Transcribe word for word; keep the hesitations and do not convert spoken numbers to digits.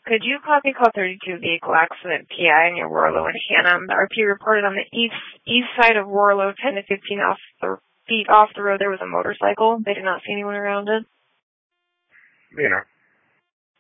Could you copy call thirty-two vehicle accident P I near Warlow and Hannah? The R P reported on the east east side of Warlow, ten to fifteen off the, feet off the road, there was a motorcycle. They did not see anyone around it. You know.